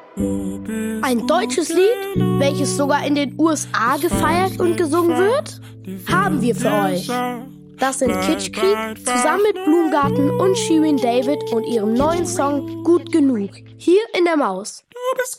Ein deutsches Lied, welches sogar in den USA gefeiert und gesungen wird, haben wir für euch. Das sind Kitschkrieg zusammen mit Blumengarten und Shirin David und ihrem neuen Song Gut genug. Hier in der Maus. Du bist